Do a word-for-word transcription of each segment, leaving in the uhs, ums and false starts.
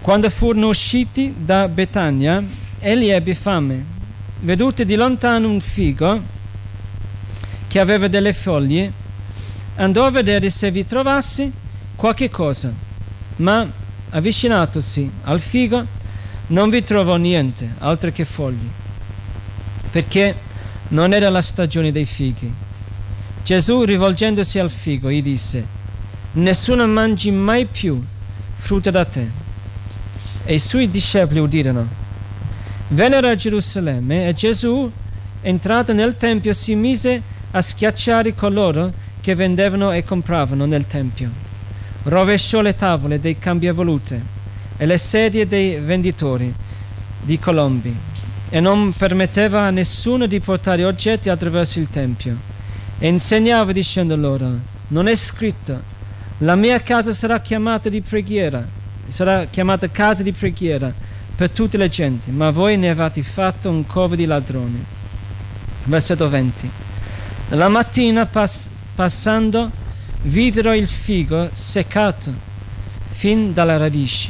Quando furono usciti da Betania, egli ebbe fame. Veduto di lontano un figo che aveva delle foglie, andò a vedere se vi trovasse qualche cosa, ma avvicinatosi al figo non vi trovò niente, altro che foglie, perché non era la stagione dei fighi. Gesù, rivolgendosi al figo, gli disse: nessuno mangi mai più frutta da te. E i suoi discepoli udirono. Vennero a Gerusalemme e Gesù, entrato nel tempio, si mise a schiacciare coloro che vendevano e compravano nel tempio. Rovesciò le tavole dei cambiavalute e le sedie dei venditori di colombi e non permetteva a nessuno di portare oggetti attraverso il tempio. E insegnava dicendo loro: non è scritto, la mia casa sarà chiamata di preghiera, sarà chiamata casa di preghiera per tutte le genti, ma voi ne avete fatto un covo di ladroni. Versetto venti. La mattina pass- passando videro il figo seccato fin dalle radici.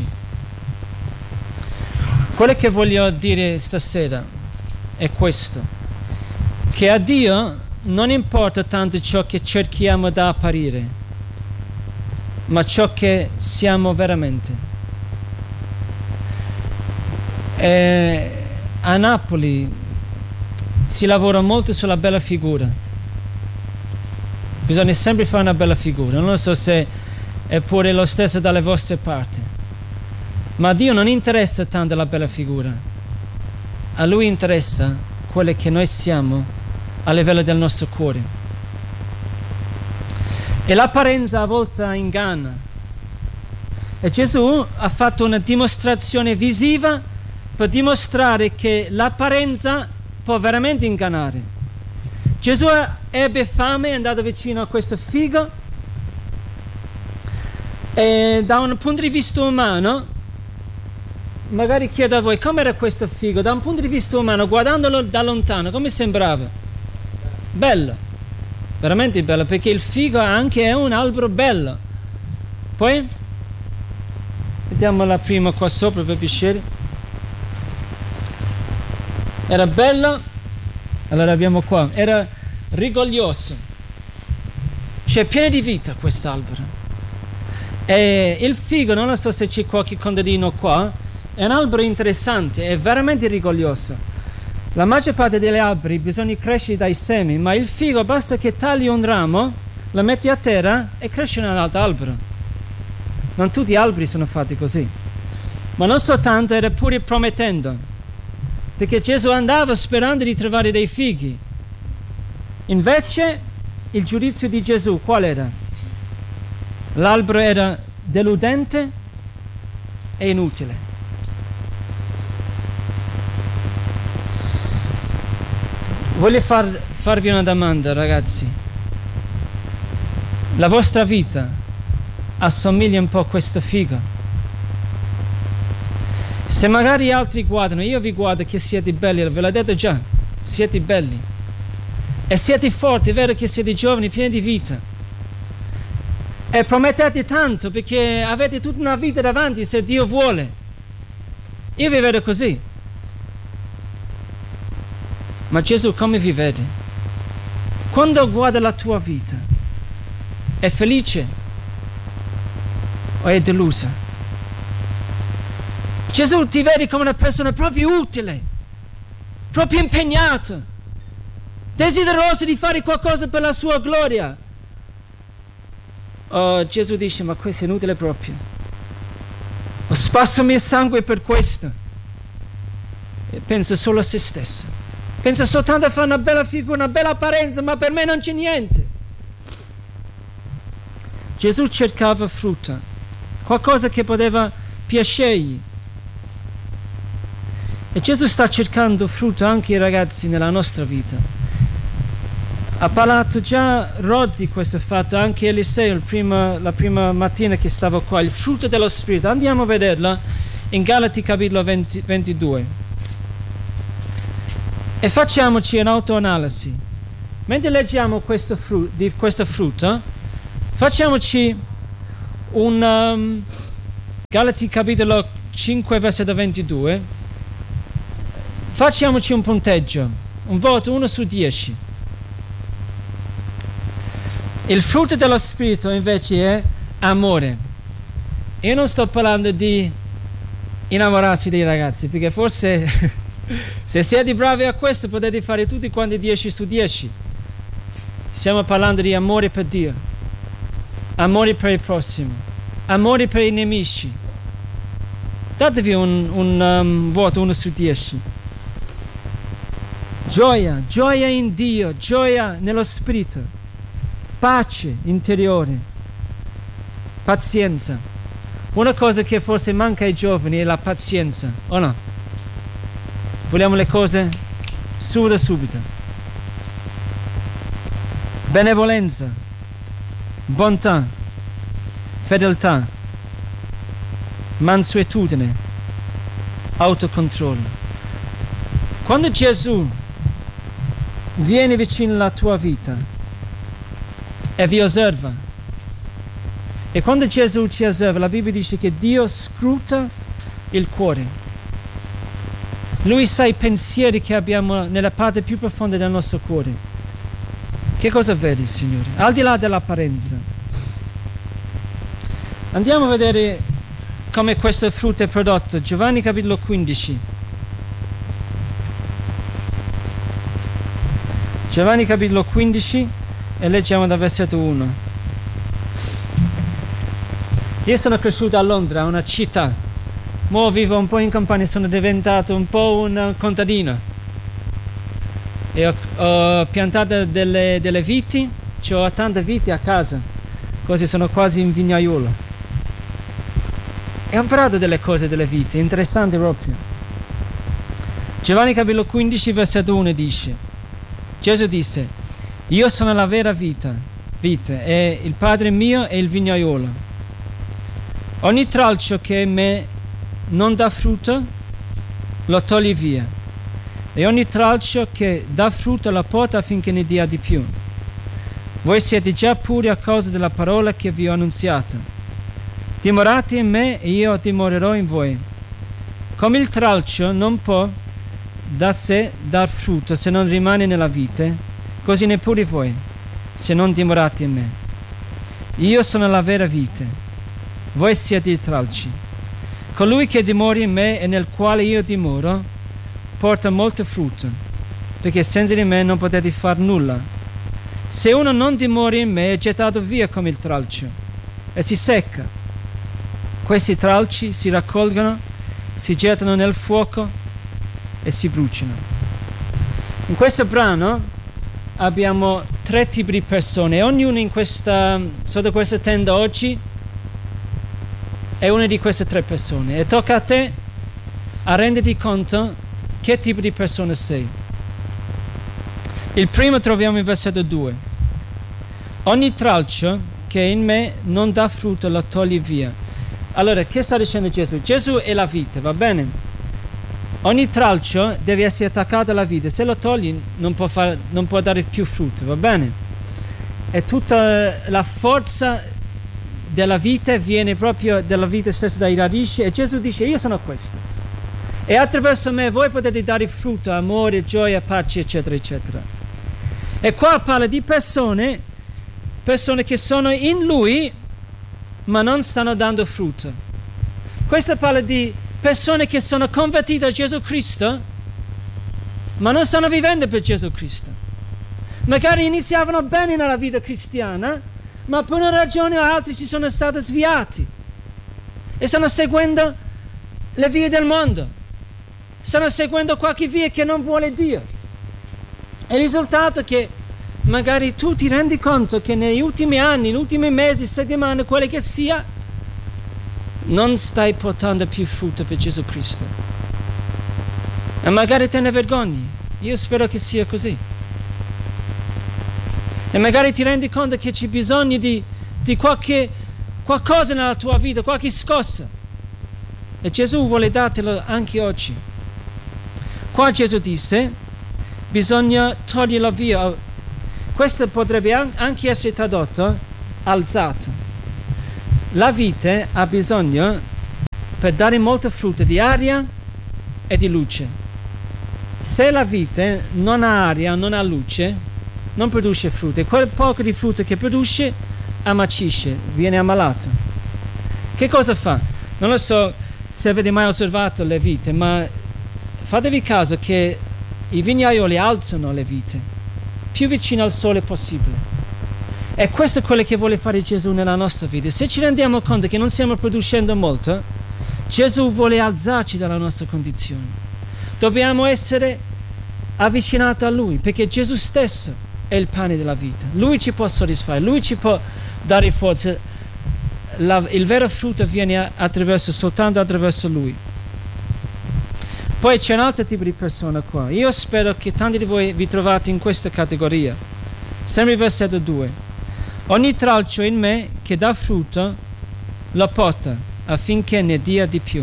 Quello che voglio dire stasera è questo: che a Dio non importa tanto ciò che cerchiamo da apparire, ma ciò che siamo veramente. E a Napoli si lavora molto sulla bella figura. Bisogna sempre fare una bella figura. Non so se è pure lo stesso dalle vostre parti, ma a Dio non interessa tanto la bella figura. A Lui interessa quello che noi siamo a livello del nostro cuore. E l'apparenza a volte inganna. E Gesù ha fatto una dimostrazione visiva per dimostrare che l'apparenza può veramente ingannare. Gesù ebbe fame, è andato vicino a questo figo e da un punto di vista umano, magari chiedo a voi com'era questo figo, da un punto di vista umano, guardandolo da lontano, come sembrava? Bello, veramente bello, perché il figo anche è un albero bello. Poi vediamo la prima qua sopra per piacere. Era bello, allora abbiamo qua, era rigoglioso, c'è pieno di vita quest'albero. E il figo, non so se c'è qualche contadino qua, è un albero interessante, è veramente rigoglioso. La maggior parte degli alberi bisogna crescere dai semi, ma il figo basta che tagli un ramo, lo metti a terra e cresce un altro albero. Non tutti gli alberi sono fatti così, ma non soltanto, era pure promettendo, perché Gesù andava sperando di trovare dei fighi. Invece il giudizio di Gesù qual era? L'albero era deludente e inutile. Voglio far, farvi una domanda, ragazzi. La vostra vita assomiglia un po' a questo figo? Se magari altri guardano, io vi guardo che siete belli, ve l'ho detto già, siete belli e siete forti, è vero che siete giovani, pieni di vita e promettete tanto perché avete tutta una vita davanti se Dio vuole. Io vi vedo così, ma Gesù come vi vede? Quando guarda la tua vita, è felice o è delusa? Gesù ti vede come una persona proprio utile, proprio impegnata, desiderosa di fare qualcosa per la sua gloria. Oh, Gesù dice: ma questo è inutile proprio, ho sparso il mio sangue per questo. E pensa solo a se stesso, pensa soltanto a fare una bella figura, una bella apparenza, ma per me non c'è niente. Gesù cercava frutta, qualcosa che poteva piacergli. E Gesù sta cercando frutto anche ai ragazzi nella nostra vita. Ha parlato già Rod di questo fatto, anche Eliseo il prima, la prima mattina che stavo qua, il frutto dello Spirito. Andiamo a vederla in Galati capitolo venti, ventidue. E facciamoci un'autoanalisi. Mentre leggiamo questo frutto, di questo frutto, facciamoci un um, Galati capitolo cinque, versetto ventidue, facciamoci un punteggio, un voto uno su dieci. Il frutto dello Spirito invece è amore. Io non sto parlando di innamorarsi dei ragazzi, perché forse se siete bravi a questo potete fare tutti quanti dieci su dieci. Stiamo parlando di amore per Dio, amore per il prossimo, amore per i nemici. Datevi un, un um, voto uno su dieci. Gioia, gioia in Dio, gioia nello Spirito, pace interiore, pazienza. Una cosa che forse manca ai giovani è la pazienza, o no? Vogliamo le cose subito subito. Benevolenza, bontà, fedeltà, mansuetudine, autocontrollo. Quando Gesù viene vicino alla tua vita e vi osserva, e quando Gesù ci osserva, la Bibbia dice che Dio scruta il cuore. Lui sa i pensieri che abbiamo nella parte più profonda del nostro cuore. Che cosa vedi, Signore? Al di là dell'apparenza. Andiamo a vedere come questo frutto è prodotto. Giovanni capitolo quindici. Giovanni capitolo quindici e leggiamo dal versetto uno. Io sono cresciuto a Londra, una città. Mo vivo un po' in campagna, sono diventato un po' un contadino. E ho, ho piantato delle, delle viti, ho tante viti a casa, così sono quasi in vignaiolo. E ho imparato delle cose delle viti, interessanti proprio. Giovanni capitolo quindici, versetto uno dice, Gesù disse, io sono la vera vita, vite, e il Padre mio è il vignaiolo. Ogni tralcio che in me non dà frutto, lo togli via. E ogni tralcio che dà frutto lo porta affinché ne dia di più. Voi siete già puri a causa della parola che vi ho annunziata. Dimorate in me e io dimorerò in voi. Come il tralcio non può da sé dar frutto se non rimane nella vite, così neppure voi, se non dimorate in me. Io sono la vera vite, voi siete i tralci. Colui che dimora in me e nel quale io dimoro, porta molto frutto, perché senza di me non potete far nulla. Se uno non dimora in me è gettato via come il tralcio e si secca. Questi tralci si raccolgono, si gettano nel fuoco e si bruciano. In questo brano abbiamo tre tipi di persone e ognuno in questa, sotto questa tenda oggi è una di queste tre persone e tocca a te a renderti conto che tipo di persona sei. Il primo troviamo in versetto due. Ogni tralcio che in me non dà frutto lo togli via. Allora, che sta dicendo Gesù? Gesù è la vite, va bene? Ogni tralcio deve essere attaccato alla vite. Se lo togli non può, far, non può dare più frutto, va bene? E tutta la forza della vite viene proprio dalla vite stessa, dai radici. E Gesù dice, io sono questo. E attraverso me voi potete dare frutto, amore, gioia, pace, eccetera, eccetera. E qua parla di persone, persone che sono in Lui, ma non stanno dando frutto. Questo parla di persone che sono convertite a Gesù Cristo, ma non stanno vivendo per Gesù Cristo. Magari iniziavano bene nella vita cristiana, ma per una ragione o altra ci sono stati sviati e stanno seguendo le vie del mondo. Stanno seguendo qualche via che non vuole Dio. E il risultato è che magari tu ti rendi conto che negli ultimi anni, negli ultimi mesi, settimane, quelle che sia, non stai portando più frutto per Gesù Cristo. E magari te ne vergogni. Io spero che sia così. E magari ti rendi conto che c'è bisogno di, di qualche, qualcosa nella tua vita, qualche scossa. E Gesù vuole dartelo anche oggi. Qua Gesù disse, bisogna toglierlo via. Questo potrebbe anche essere tradotto alzato. La vite ha bisogno per dare molto frutto di aria e di luce. Se la vite non ha aria, non ha luce, non produce frutto, e quel poco di frutto che produce ammacisce, viene ammalato. Che cosa fa? Non lo so se avete mai osservato le vite, ma fatevi caso che i vignaioli alzano le vite più vicino al sole possibile. E questo è quello che vuole fare Gesù nella nostra vita. Se ci rendiamo conto che non stiamo producendo molto, Gesù vuole alzarci dalla nostra condizione. Dobbiamo essere avvicinati a Lui, perché Gesù stesso è il pane della vita. Lui ci può soddisfare, Lui ci può dare forza. La, il vero frutto viene attraverso, soltanto attraverso Lui. Poi c'è un altro tipo di persona qua. Io spero che tanti di voi vi trovate in questa categoria. Sempre il versetto due. Ogni tralcio in me che dà frutto lo porta affinché ne dia di più.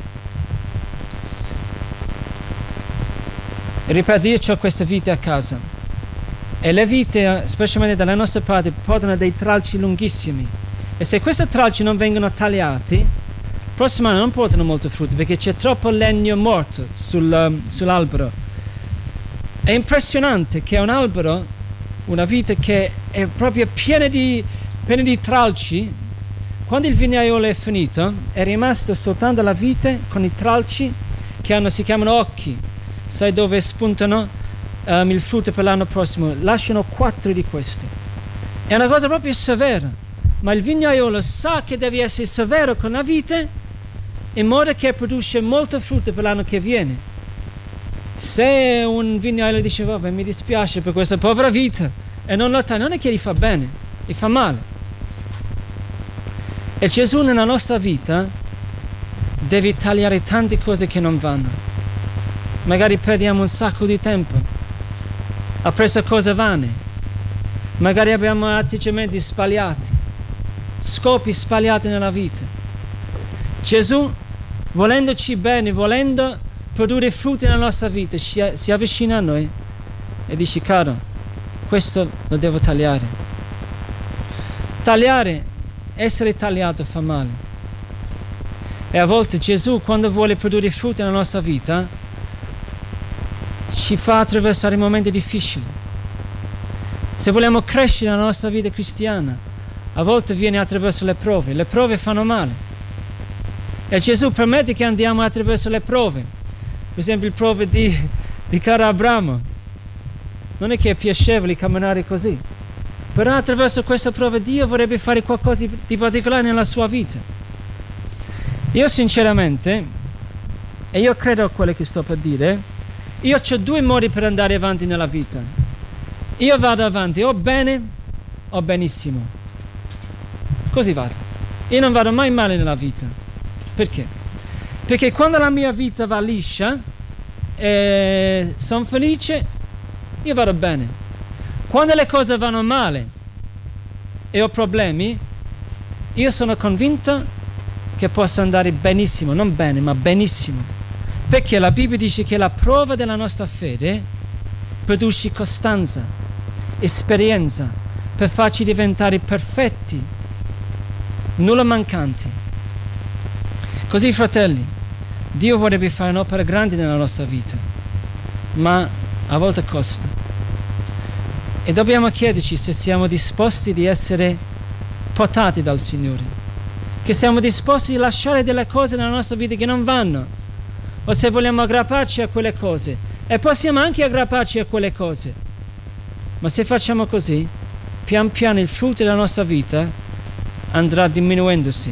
E ripeto, io ho queste vite a casa e le vite, specialmente dalle nostre parti, portano dei tralci lunghissimi, e se questi tralci non vengono tagliati, il prossimo anno non portano molto frutto perché c'è troppo legno morto sul, sull'albero. È impressionante che un albero, una vite che è proprio piena di, piena di tralci, quando il vignaiolo è finito è rimasto soltanto la vite con i tralci che hanno, si chiamano occhi. Sai dove spuntano um, il frutto per l'anno prossimo? Lasciano quattro di questi. È una cosa proprio severa, ma il vignaiolo sa che deve essere severo con la vite in modo che produce molto frutto per l'anno che viene. Se un vignaiolo dice vabbè, mi dispiace per questa povera vite e non lo taglia, non è che gli fa bene, gli fa male. E Gesù nella nostra vita deve tagliare tante cose che non vanno. Magari perdiamo un sacco di tempo a preso cose vane, magari abbiamo atteggiamenti sbagliati, scopi sbagliati nella vita. Gesù, volendoci bene, volendo produrre frutti nella nostra vita, si, si avvicina a noi e dice: caro, questo lo devo tagliare. Tagliare, essere tagliato fa male. E a volte Gesù, quando vuole produrre frutti nella nostra vita, ci fa attraversare momenti difficili. Se vogliamo crescere nella nostra vita cristiana, a volte viene attraverso le prove. Le prove fanno male e Gesù permette che andiamo attraverso le prove. Per esempio, le prove di, di caro Abramo, non è che è piacevole camminare così, però attraverso questa prova Dio vorrebbe fare qualcosa di particolare nella sua vita. Io sinceramente, e io credo a quello che sto per dire, io ho due modi per andare avanti nella vita. Io vado avanti o bene o benissimo. Così vado. Io non vado mai male nella vita. Perché? Perché quando la mia vita va liscia e sono felice, io vado bene. Quando le cose vanno male e ho problemi, io sono convinto che posso andare benissimo, non bene, ma benissimo. Perché la Bibbia dice che la prova della nostra fede produce costanza, esperienza, per farci diventare perfetti, nulla mancanti. Così, fratelli, Dio vorrebbe fare un'opera grande nella nostra vita, ma a volte costa. E dobbiamo chiederci se siamo disposti di essere portati dal Signore, che siamo disposti di lasciare delle cose nella nostra vita che non vanno, o se vogliamo aggrapparci a quelle cose. E possiamo anche aggrapparci a quelle cose, ma se facciamo così, pian piano il frutto della nostra vita andrà diminuendosi.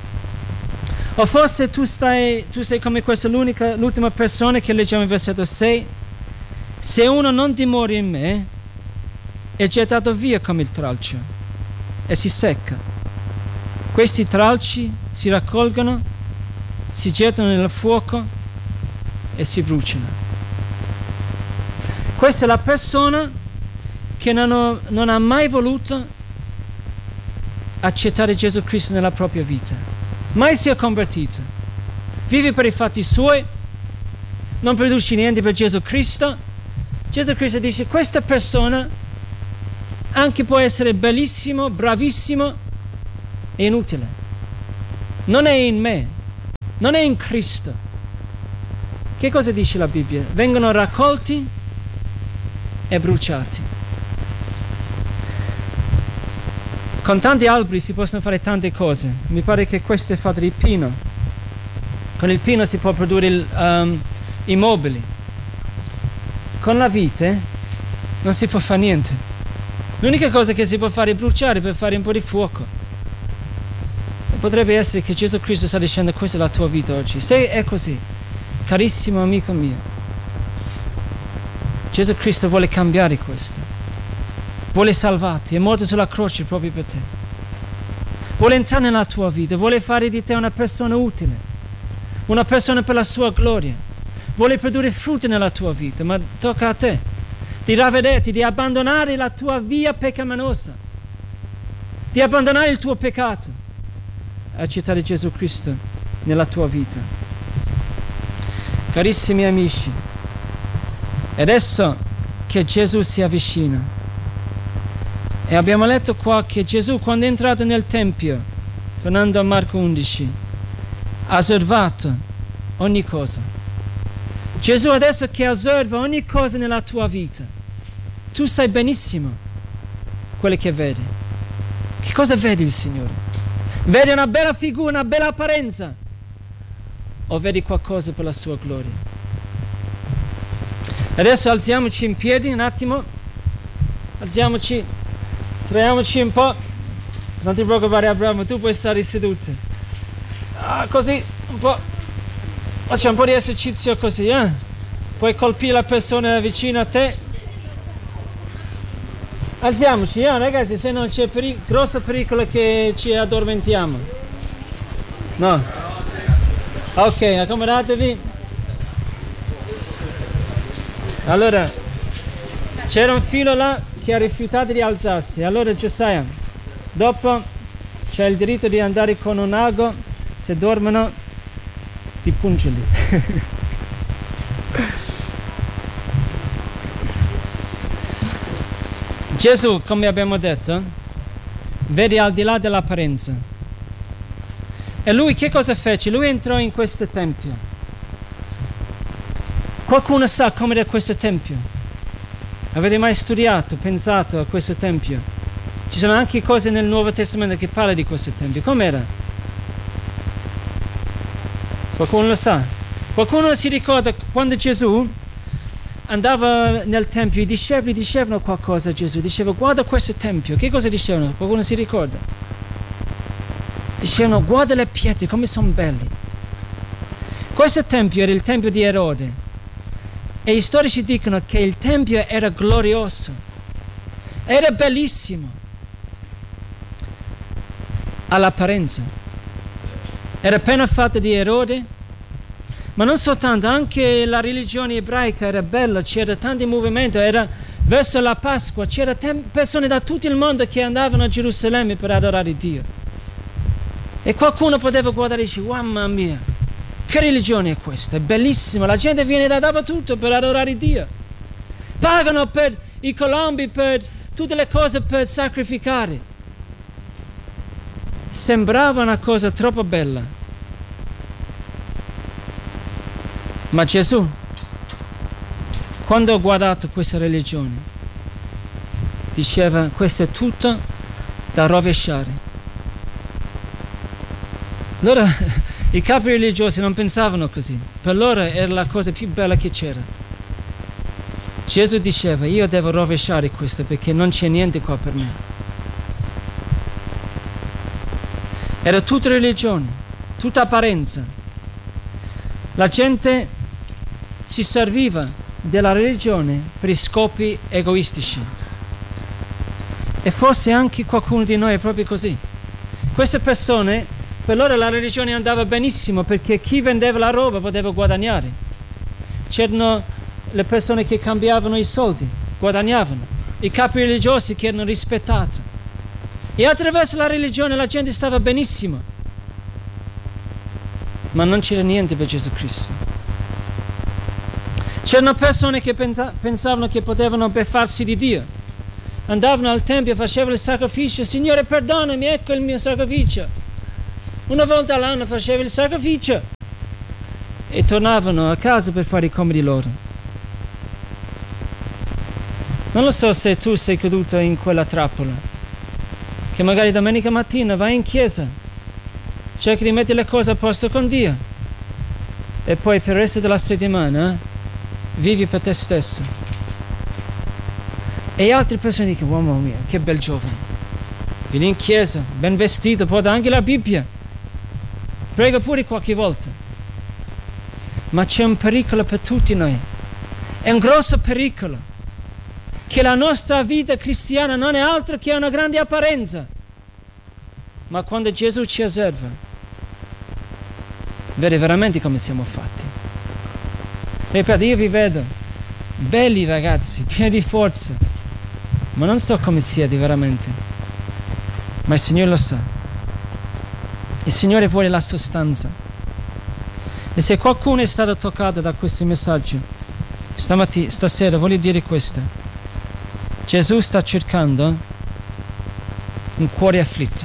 O forse tu stai, tu sei come questa, l'unica, l'ultima persona che leggiamo il versetto sei. Se uno non dimora in me, è gettato via come il tralcio e si secca. Questi tralci si raccolgono, si gettano nel fuoco e si bruciano. Questa è la persona che non, ho, non ha mai voluto accettare Gesù Cristo nella propria vita, mai si è convertito, vive per i fatti suoi, non produce niente per Gesù Cristo. Gesù Cristo dice: questa persona anche può essere bellissimo, bravissimo, è inutile, non è in me, non è in Cristo. Che cosa dice la Bibbia? Vengono raccolti e bruciati. Con tanti alberi si possono fare tante cose. Mi pare che questo è fatto di pino. Con il pino si può produrre il, um, i mobili. Con la vite non si può fare niente. L'unica cosa che si può fare è bruciare per fare un po' di fuoco. E potrebbe essere che Gesù Cristo sta dicendo: questa è la tua vita oggi. Se è così, carissimo amico mio, Gesù Cristo vuole cambiare questo. Vuole salvarti, è morto sulla croce proprio per te. Vuole entrare nella tua vita, vuole fare di te una persona utile, una persona per la sua gloria. Vuole produrre frutti nella tua vita, ma tocca a te di ravvederti, di abbandonare la tua via peccaminosa, di abbandonare il tuo peccato e accettare Gesù Cristo nella tua vita. Carissimi amici, adesso che Gesù si avvicina, e abbiamo letto qua che Gesù, quando è entrato nel Tempio, tornando a Marco undici, ha osservato ogni cosa. Gesù adesso che osserva ogni cosa nella tua vita, tu sai benissimo quello che vedi. Che cosa vedi il Signore? Vedi una bella figura, una bella apparenza, o vedi qualcosa per la sua gloria? Adesso alziamoci in piedi un attimo, alziamoci, straiamoci un po'. Non ti preoccupare Abramo, tu puoi stare seduto. Ah, così, un po'. Faccia un po' di esercizio così, eh? Puoi colpire la persona vicino a te. Alziamoci, eh, ragazzi, se non c'è peri- grosso pericolo che ci addormentiamo. No? Ok, accomodatevi. Allora, c'era un filo là che ha rifiutato di alzarsi. Allora Giosaia, dopo c'è il diritto di andare con un ago. Se dormono ti pungili. Gesù, come abbiamo detto, vede al di là dell'apparenza. E lui che cosa fece? Lui entrò in questo tempio. Qualcuno sa com'era questo tempio? Avete mai studiato, pensato a questo tempio? Ci sono anche cose nel Nuovo Testamento che parlano di questo tempio. Com'era? Qualcuno lo sa? Qualcuno si ricorda quando Gesù andava nel tempio, i discepoli dicevano qualcosa a Gesù, diceva: guarda questo tempio. Che cosa dicevano? Qualcuno si ricorda? Dicevano: guarda le pietre come sono belli. Questo tempio era il tempio di Erode, e gli storici dicono che il tempio era glorioso, era bellissimo all'apparenza, era appena fatto di Erode. Ma non soltanto, anche la religione ebraica era bella, c'era tanti movimenti, era verso la Pasqua, c'era persone da tutto il mondo che andavano a Gerusalemme per adorare Dio. E qualcuno poteva guardare e dire: mamma mia, che religione è questa? È bellissima, la gente viene da dappertutto per adorare Dio. Pagano per i colombi, per tutte le cose per sacrificare. Sembrava una cosa troppo bella. Ma Gesù, quando ha guardato questa religione, diceva: questo è tutto da rovesciare. Allora i capi religiosi non pensavano così, per loro era la cosa più bella che c'era. Gesù diceva: io devo rovesciare questo perché non c'è niente qua per me. Era tutta religione, tutta apparenza. La gente si serviva della religione per scopi egoistici. E forse anche qualcuno di noi è proprio così. Queste persone, per loro la religione andava benissimo perché chi vendeva la roba poteva guadagnare. C'erano le persone che cambiavano i soldi, guadagnavano. I capi religiosi che erano rispettati. E attraverso la religione la gente stava benissimo. Ma non c'era niente per Gesù Cristo. C'erano persone che pensa- pensavano che potevano beffarsi di Dio. Andavano al tempio, facevano il sacrificio: Signore perdonami, ecco il mio sacrificio. Una volta all'anno faceva il sacrificio. e tornavano a casa per fare i compiti loro. Non lo so se tu sei caduto in quella trappola, che magari domenica mattina vai in chiesa, cerchi di mettere le cose a posto con Dio e poi per il resto della settimana eh, vivi per te stesso. E altre persone dicono: oh mamma mia, che bel giovane, vieni in chiesa, ben vestito, porta anche la Bibbia, prega pure qualche volta. Ma c'è un pericolo per tutti noi, è un grosso pericolo, che la nostra vita cristiana non è altro che una grande apparenza. Ma quando Gesù ci osserva, vede veramente come siamo fatti. Ripeto, io vi vedo belli ragazzi, pieni di forza, ma non so come siete veramente. Ma il Signore lo sa. Il Signore vuole la sostanza. E se qualcuno è stato toccato da questo messaggio, stamattina, stasera voglio dire questo: Gesù sta cercando un cuore afflitto.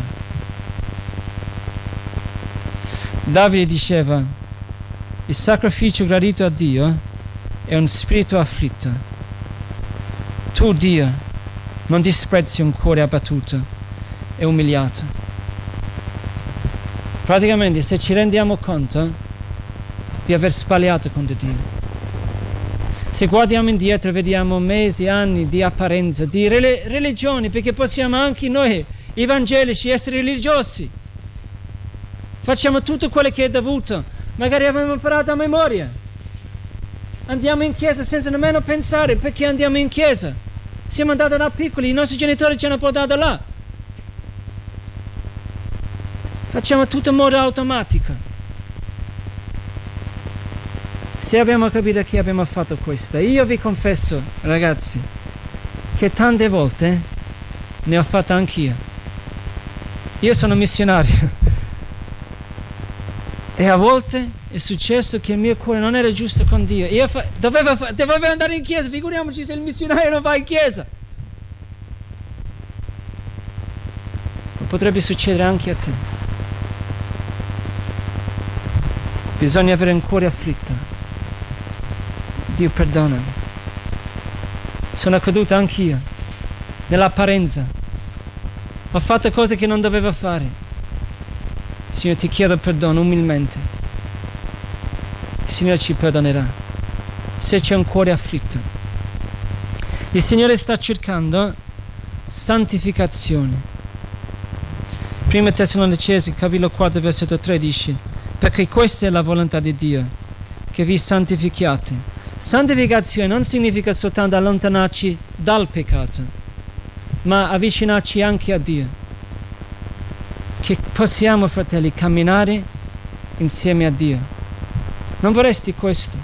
Davide diceva: il sacrificio gradito a Dio è un spirito afflitto. Tu, Dio, non disprezzi un cuore abbattuto e umiliato. Praticamente, se ci rendiamo conto di aver sbagliato contro Dio, se guardiamo indietro vediamo mesi, anni di apparenza, di rele- religione, perché possiamo anche noi evangelici essere religiosi, facciamo tutto quello che è dovuto, magari abbiamo imparato a memoria, andiamo in chiesa senza nemmeno pensare perché andiamo in chiesa, siamo andati da piccoli, i nostri genitori ci hanno portato là, facciamo tutto in modo automatico. Se abbiamo capito che abbiamo fatto questo, io vi confesso, ragazzi, che tante volte ne ho fatto anch'io. Io sono missionario e a volte è successo che il mio cuore non era giusto con Dio. Io fa- dovevo, fa- dovevo andare in chiesa, figuriamoci se il missionario non va in chiesa. Ma potrebbe succedere anche a te. Bisogna avere un cuore afflitto. Dio perdona. Sono caduto anch'io nell'apparenza, ho fatto cose che non dovevo fare. Signore, ti chiedo perdono umilmente. Il Signore ci perdonerà se c'è un cuore afflitto. Il Signore sta cercando santificazione. Prima Tessalonicesi capitolo quattro versetto tre dice: perché questa è la volontà di Dio, che vi santifichiate. Santificazione non significa soltanto allontanarci dal peccato, ma avvicinarci anche a Dio. Che possiamo, fratelli, camminare insieme a Dio. Non vorresti questo?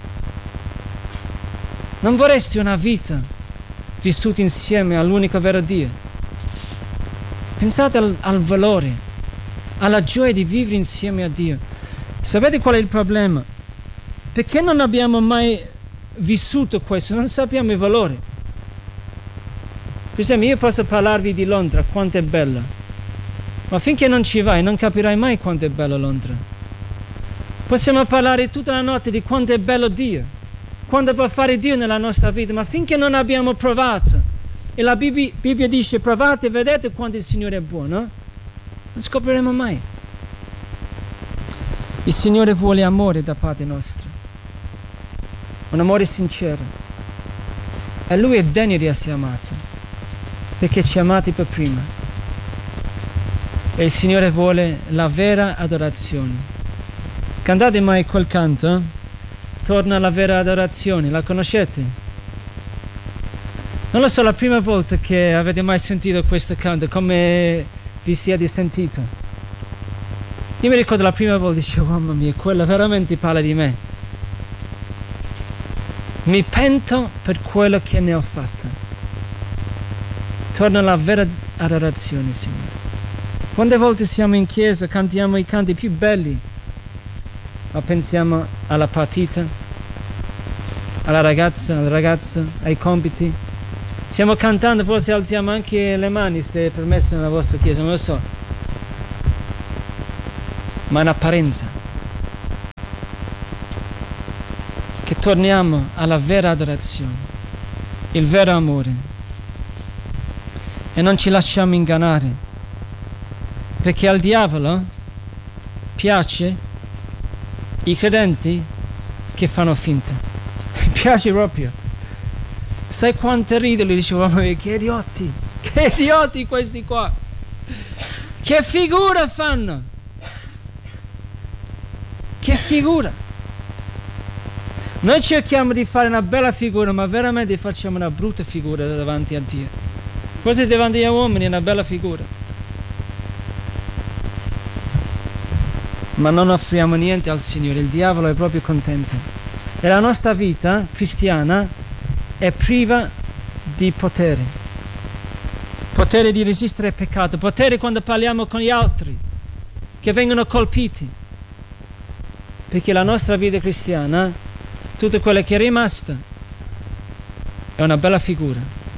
Non vorresti una vita vissuta insieme all'unico vero Dio? Pensate al, al valore, alla gioia di vivere insieme a Dio. Sapete qual è il problema? Perché non abbiamo mai vissuto questo, non sappiamo il valore. Per esempio, io posso parlarvi di Londra, quanto è bella, ma finché non ci vai non capirai mai quanto è bello Londra. Possiamo parlare tutta la notte di quanto è bello Dio, quanto può fare Dio nella nostra vita, ma finché non abbiamo provato, e la Bibbia, Bibbia dice provate e vedete quanto il Signore è buono, non scopriremo mai. Il Signore vuole amore da parte nostra, un amore sincero, e Lui è degno di essere amato perché ci ha amati per prima, e il Signore vuole la vera adorazione. Cantate mai quel canto? Torna alla vera adorazione, la conoscete? Non lo so, la prima volta che avete mai sentito questo canto, come vi siete sentito? Io mi ricordo la prima volta, dicevo, mamma mia, quella veramente parla di me. Mi pento per quello che ne ho fatto. Torna alla vera adorazione, Signore. Quante volte siamo in chiesa, cantiamo i canti più belli, ma pensiamo alla partita, alla ragazza, al ragazzo, ai compiti. Stiamo cantando, forse alziamo anche le mani se è permesso nella vostra chiesa, non lo so. Ma è un'apparenza. che torniamo alla vera adorazione, il vero amore, e non ci lasciamo ingannare, perché al diavolo piace i credenti che fanno finta. Piace proprio. Sai quante ridere, dicevo, che idioti, che idioti questi qua, che figura fanno, che figura. Noi cerchiamo di fare una bella figura, ma veramente facciamo una brutta figura davanti a Dio. Forse davanti agli uomini è una bella figura, ma non offriamo niente al Signore. Il diavolo è proprio contento, e la nostra vita cristiana è priva di potere, potere di resistere al peccato, potere quando parliamo con gli altri che vengono colpiti, perché la nostra vita cristiana, tutto quello che è rimasto, è una bella figura.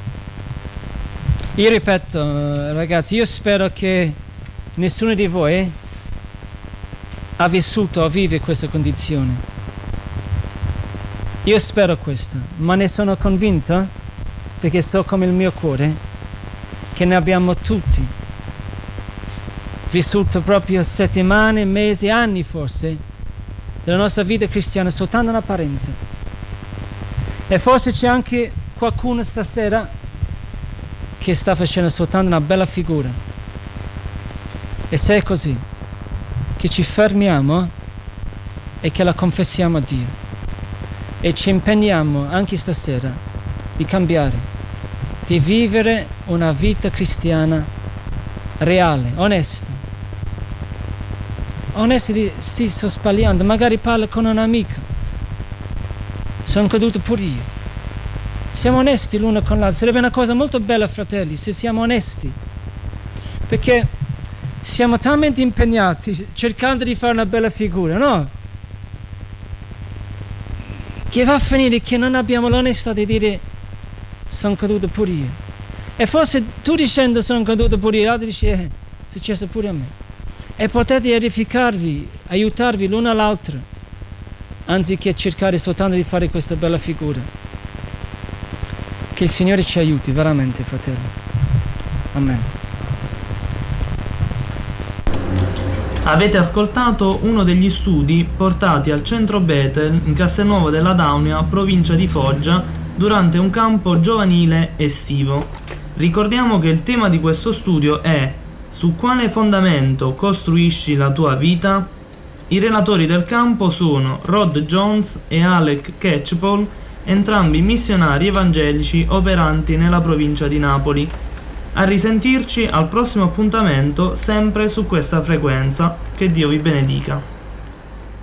Io ripeto, ragazzi, io spero che nessuno di voi ha vissuto o vive questa condizione. Io spero questo, ma ne sono convinto, perché so come il mio cuore, che ne abbiamo tutti vissuto proprio settimane, mesi, anni forse, della nostra vita cristiana soltanto in apparenza. E forse c'è anche qualcuno stasera che sta facendo soltanto una bella figura. E se è così, che ci fermiamo e che la confessiamo a Dio, e ci impegniamo anche stasera di cambiare, di vivere una vita cristiana reale, onesta. Onesti, di, sì, sto sbagliando, magari parlo con un amico, sono caduto pure io. Siamo onesti l'uno con l'altro, sarebbe una cosa molto bella, fratelli, se siamo onesti, perché siamo talmente impegnati cercando di fare una bella figura, no? Che va a finire che non abbiamo l'onestà di dire sono caduto pure io. E forse tu dicendo sono caduto pure io, l'altro dice eh, è successo pure a me. E potete edificarvi, aiutarvi l'uno all'altro, anziché cercare soltanto di fare questa bella figura. Che il Signore ci aiuti veramente, fratelli. Amen. Avete ascoltato uno degli studi portati al centro Bethel in Castelnuovo della Daunia, provincia di Foggia, durante un campo giovanile estivo. Ricordiamo che il tema di questo studio è: su quale fondamento costruisci la tua vita? I relatori del campo sono Rod Jones e Alec Catchpole, entrambi missionari evangelici operanti nella provincia di Napoli. A risentirci al prossimo appuntamento, sempre su questa frequenza. Che Dio vi benedica.